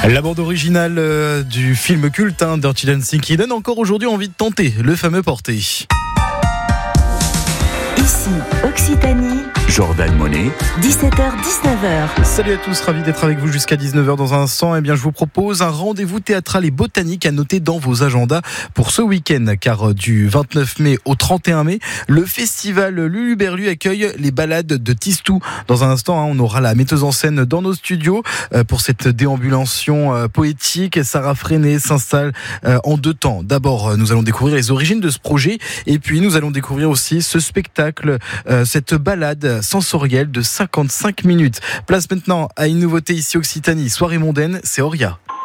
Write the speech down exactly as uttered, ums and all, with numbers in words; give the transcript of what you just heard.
La bande originale euh, du film culte hein, Dirty Dancing qui donne encore aujourd'hui envie de tenter le fameux porté. Ici, Occitanie, Jordan Monet, dix-sept heures dix-neuf heures. Salut à tous, ravi d'être avec vous jusqu'à dix-neuf heures dans un instant. Eh bien, je vous propose un rendez-vous théâtral et botanique à noter dans vos agendas pour ce week-end, car du vingt-neuf mai au trente et un mai, le festival Luluberlu accueille les balades de Tistou. Dans un instant, hein, on aura la metteuse en scène dans nos studios euh, pour cette déambulation euh, poétique. Sarah Freinet s'installe euh, en deux temps. D'abord, euh, nous allons découvrir les origines de ce projet, et puis nous allons découvrir aussi ce spectacle, euh, cette balade sensorielle de cinquante-cinq minutes. Place maintenant à une nouveauté ici Occitanie, soirée mondaine, c'est Auria.